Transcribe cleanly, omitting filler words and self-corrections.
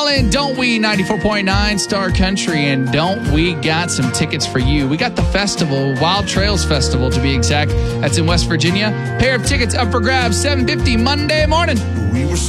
calling Don't We 94.9 Star Country, and don't we got some tickets for you. We got the festival, Wild Trails Festival to be exact. That's in West Virginia. Pair of tickets up for grabs, $7.50 Monday morning. We were